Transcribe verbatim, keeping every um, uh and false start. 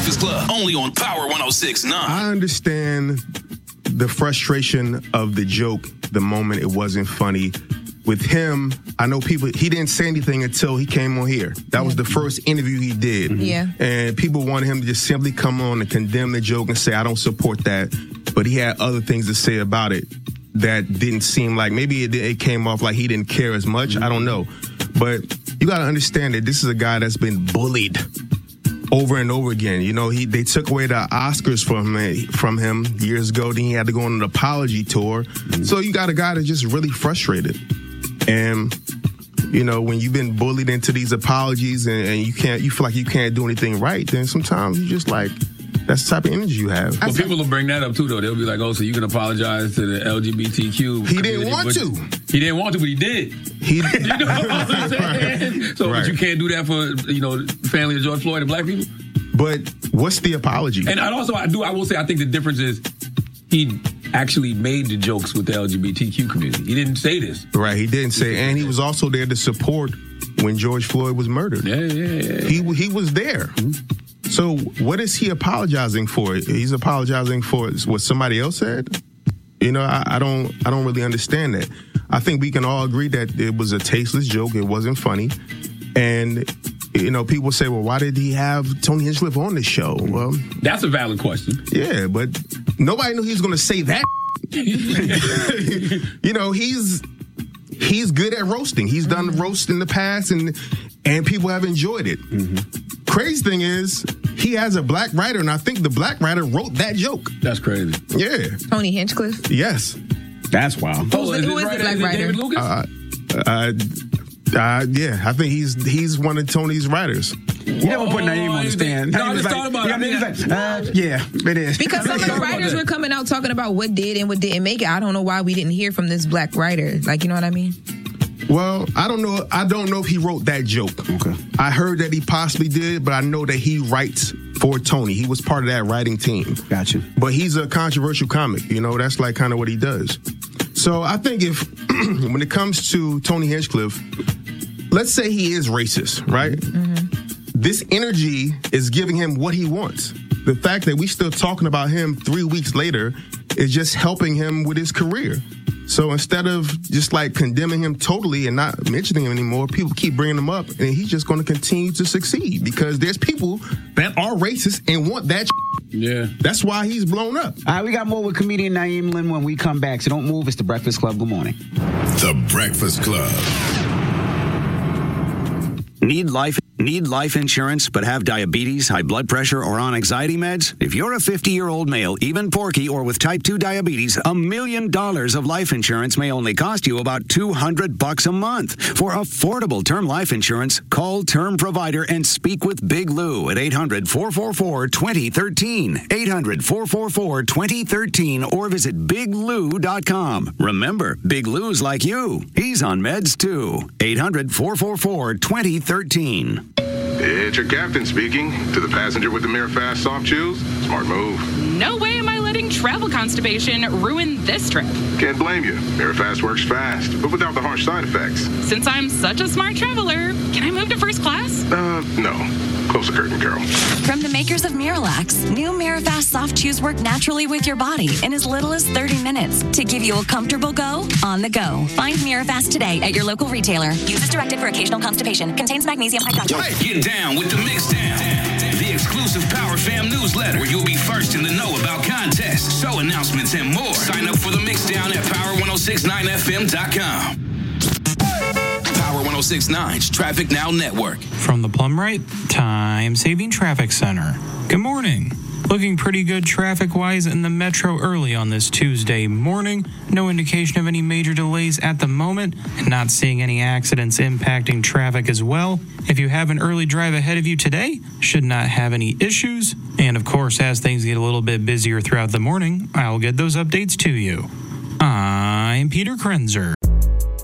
Breakfast Club, only on Power one oh six point nine. I understand the frustration of the joke the moment it wasn't funny. With him, I know people, he didn't say anything until he came on here. That yeah. was the first interview he did. Mm-hmm. Yeah. And people wanted him to just simply come on and condemn the joke and say, I don't support that. But he had other things to say about it that didn't seem like, maybe it, it came off like he didn't care as much. Mm-hmm. I don't know. But you got to understand that this is a guy that's been bullied over and over again. You know, he they took away the Oscars from him, from him years ago. Then he had to go on an apology tour. Mm-hmm. So you got a guy that's just really frustrated. And, you know, when you've been bullied into these apologies and, and you can't, you feel like you can't do anything right, then sometimes you just like, that's the type of energy you have. But people will bring that up too, though. They'll be like, "Oh, so you can apologize to the L G B T Q?" He didn't want to. He didn't want to, but he did. He, you know what I'm saying? So, right. But you can't do that for, you know, the family of George Floyd and black people. But what's the apology? And also, I do. I will say, I think the difference is he actually made the jokes with the L G B T Q community. He didn't say this. Right. He didn't say, and he was also there to support when George Floyd was murdered. Yeah, yeah, yeah. He he was there. Mm-hmm. So what is he apologizing for? He's apologizing for what somebody else said? You know, I, I don't I don't really understand that. I think we can all agree that it was a tasteless joke. It wasn't funny. And, you know, people say, well, why did he have Tony Hinchcliffe on the show? Well, that's a valid question. Yeah, but nobody knew he was going to say that. You know, he's he's good at roasting. He's done roast in the past, and and people have enjoyed it. Mm-hmm. Crazy thing is, he has a black writer, and I think the black writer wrote that joke. That's crazy. Yeah. Tony Hinchcliffe? Yes. That's wild. Who's, oh, is who is the black writer? David Lucas? Uh, uh, uh, yeah, I think he's he's one of Tony's writers. You never put Naeem on the stand. No, I just thought about it. Uh, yeah, it is. Because some of the writers were coming out talking about what did and what didn't make it. I don't know why we didn't hear from this black writer. Like, you know what I mean? Well, I don't know. I don't know if he wrote that joke. Okay. I heard that he possibly did, but I know that he writes for Tony. He was part of that writing team. Gotcha. But he's a controversial comic. You know, that's like kind of what he does. So I think if, when it comes to Tony Hinchcliffe, let's say he is racist, right? Mm-hmm. This energy is giving him what he wants. The fact that we still talking about him three weeks later is just helping him with his career. So instead of just like condemning him totally and not mentioning him anymore, people keep bringing him up, and he's just going to continue to succeed because there's people that are racist and want that. Yeah. That's why he's blown up. All right, we got more with comedian Naeem Lynn when we come back. So don't move. It's The Breakfast Club. Good morning. The Breakfast Club. Need life Need life insurance but have diabetes, high blood pressure, or on anxiety meds? If you're a fifty-year-old male, even porky, or with type two diabetes, a million dollars of life insurance may only cost you about two hundred bucks a month. For affordable term life insurance, call Term Provider and speak with Big Lou at eight hundred, four four four, two zero one three, eight hundred, four four four, two zero one three, or visit big lou dot com. Remember, Big Lou's like you. He's on meds too. eight hundred, four four four, two zero one three. It's your captain speaking. To the passenger with the Mirror Fast Soft Chews, smart move. No way am I letting travel constipation ruin this trip. Can't blame you. Mirror Fast works fast, but without the harsh side effects. Since I'm such a smart traveler, can I move to first class? Uh, no. Close the curtain, girl. From the makers of Miralax, new Mirafast Soft Chews work naturally with your body in as little as thirty minutes to give you a comfortable go on the go. Find Mirafast today at your local retailer. Use as directed for occasional constipation. Contains magnesium hydroxide. Get down with the Mix Down, the exclusive Power Fam newsletter where you'll be first in the know about contests, show announcements, and more. Sign up for the Mix Down at power ten sixty-nine f m dot com. Power ten sixty-nine's Traffic Now Network. From the Plumright Time Saving Traffic Center. Good morning. Looking pretty good traffic-wise in the metro early on this Tuesday morning. No indication of any major delays at the moment, and not seeing any accidents impacting traffic as well. If you have an early drive ahead of you today, should not have any issues. And of course, as things get a little bit busier throughout the morning, I'll get those updates to you. I'm Peter Krenzer.